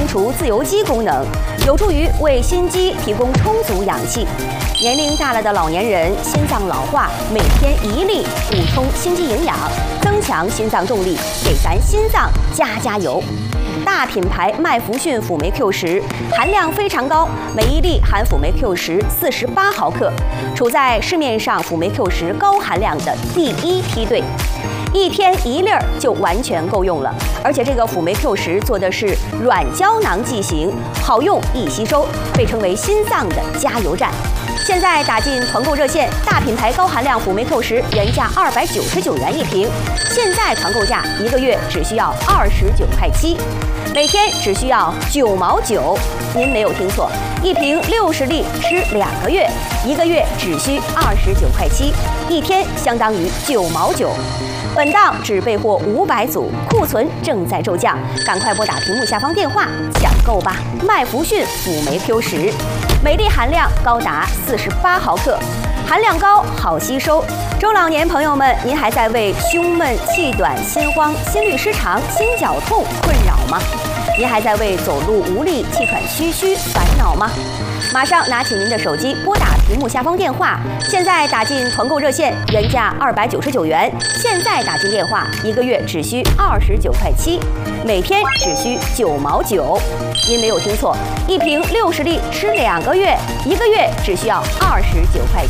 除自由基功能，有助于为心肌提供充足氧气。年龄大了的老年人心脏老化，每天1粒补充心肌营养，增强心脏动力，给咱心脏加油。大品牌麦弗逊辅酶 Q10含量非常高，每1粒含辅酶 Q10 48毫克，处在市面上辅酶 Q10高含量的第1梯队。1天1粒就完全够用了，而且这个辅酶 Q10做的是软胶囊剂型，好用易吸收，被称为心脏的加油站。现在打进团购热线，大品牌高含量辅酶 Q10原价299元1瓶，现在团购价1个月只需要29.7块，每天只需要9毛9。您没有听错，1瓶60粒吃2个月，1个月只需29.7块，1天相当于9毛9。本档只备货500组，库存正在骤降，赶快拨打屏幕下方电话抢购吧！麦弗逊辅酶 Q10，每粒含量高达48毫克，含量高，好吸收。中老年朋友们，您还在为胸闷、气短、心慌、心律失常、心绞痛困扰吗？您还在为走路无力、气喘吁吁烦恼吗？马上拿起您的手机，拨打屏幕下方电话，现在打进团购热线，原价299元，现在打进电话1个月只需29.7块，每天只需9毛9。您没有听错，1瓶60粒吃2个月，1个月只需要29.7块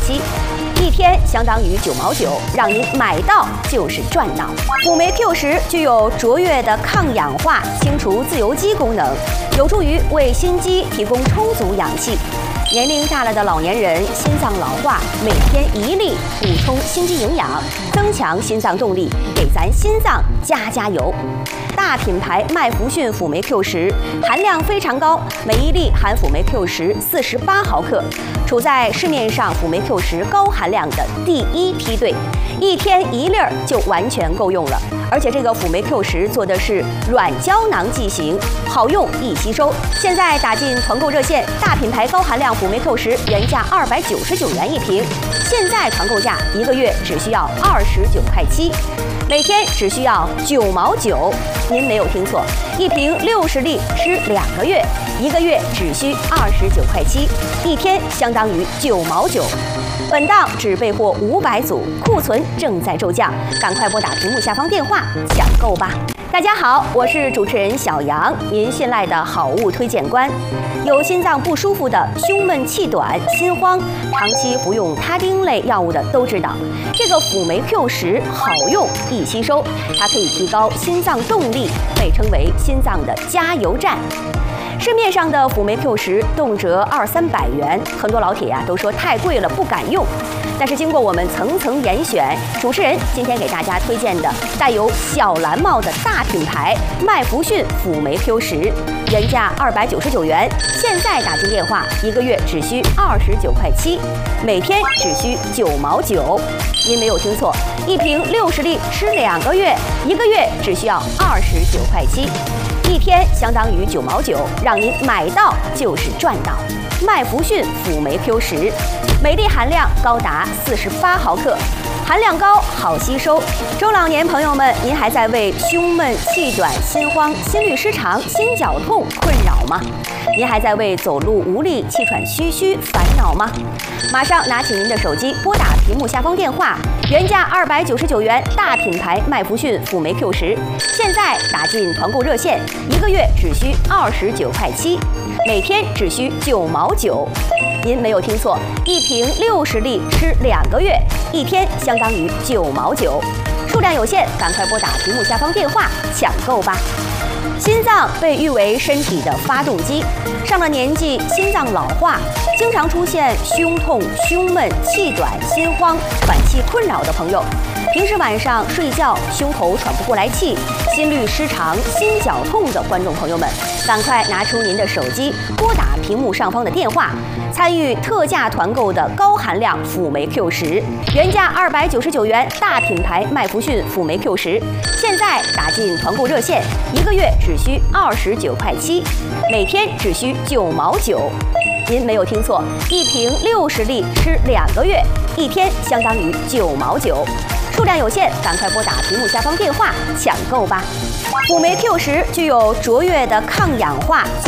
，1天相当于9毛9，让您买到就是赚到。辅酶 Q10具有卓越的抗氧化、清除自由基功能，有助于为心肌提供充足氧气。年龄大了的老年人心脏老化，每天1粒补充心肌营养，增强心脏动力，给咱心脏加油。大品牌麦弗逊辅酶 Q10含量非常高，每1粒含辅酶 Q10 48毫克，处在市面上辅酶 Q10高含量的第1梯队，1天1粒就完全够用了。而且这个辅酶 Q10做的是软胶囊剂型，好用易吸收。现在打进团购热线，大品牌高含量辅酶 Q10原价299元1瓶，现在团购价1个月只需要29.7块，每天只需要9毛9。您没有听错，1瓶60粒吃2个月，1个月只需29.7块，1天相当于9毛9。本档只备货500组，库存正在骤降，赶快拨打屏幕下方电话抢购吧！大家好，我是主持人小杨，您信赖的好物推荐官。有心脏不舒服的、胸闷气短、心慌，长期服用他汀类药物的都知道，这个辅酶 Q10好用易吸收，它可以提高心脏动力，被称为心脏的加油站。市面上的辅酶 Q10动辄200-300元，很多老铁都说太贵了，不敢用。但是经过我们层层严选，主持人今天给大家推荐的带有小蓝帽的大品牌麦弗逊辅酶 Q10，原价299元，现在打进电话1个月只需29.7块，每天只需9毛9。您没有听错，1瓶60粒吃2个月，1个月只需要29.7块，1天相当于9毛9，让您买到就是赚到。麦弗逊辅酶 Q10，每粒含量高达48毫克，含量高，好吸收。中老年朋友们，您还在为胸闷、气短、心慌、心律失常、心绞痛困扰吗？您还在为走路无力、气喘吁吁烦恼吗？马上拿起您的手机，拨打屏幕下方电话，原价299元，大品牌麦弗逊辅酶 Q10，现在打进团购热线，1个月只需29.7块，每天只需9毛9。您没有听错，1瓶60粒吃2个月，1天相当于9毛9。数量有限，赶快拨打屏幕下方电话抢购吧！心脏被誉为身体的发动机，上了年纪，心脏老化，经常出现胸痛、胸闷、气短、心慌、喘气困扰的朋友，平时晚上睡觉胸口喘不过来气、心律失常、心绞痛的观众朋友们，赶快拿出您的手机，拨打屏幕上方的电话，参与特价团购的高含量辅酶 Q10，原价299元，大品牌麦弗逊辅酶 Q10，现在打进团购热线，1个月只需29.7块，每天只需9毛9。您没有听错，1瓶60粒吃2个月，1天相当于9毛9。数量有限，赶快拨打屏幕下方电话抢购吧！辅酶 Q10具有卓越的抗氧化、